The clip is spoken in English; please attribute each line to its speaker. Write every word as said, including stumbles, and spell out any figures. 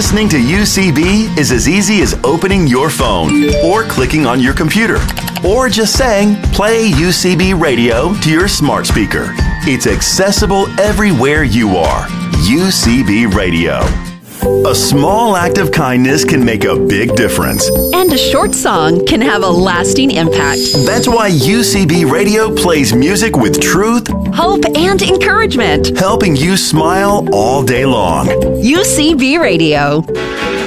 Speaker 1: Listening to U C B is as easy as opening your phone or clicking on your computer or just saying, play U C B radio to your smart speaker. It's accessible everywhere you are. U C B Radio. A small act of kindness can make a big difference.
Speaker 2: And a short song can have a lasting impact.
Speaker 1: That's why U C B Radio plays music with truth,
Speaker 2: hope, and encouragement,
Speaker 1: helping you smile all day long.
Speaker 2: U C B Radio.